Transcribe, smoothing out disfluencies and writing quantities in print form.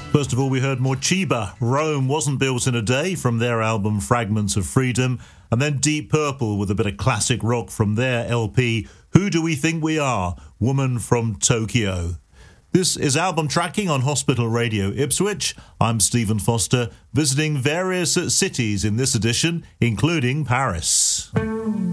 First of all, we heard Morcheeba, Rome Wasn't Built in a Day, from their album Fragments of Freedom, and then Deep Purple with a bit of classic rock from their LP Who Do We Think We Are? Woman from Tokyo. This is Album Tracking on Hospital Radio Ipswich. I'm Stephen Foster, visiting various cities in this edition, including Paris.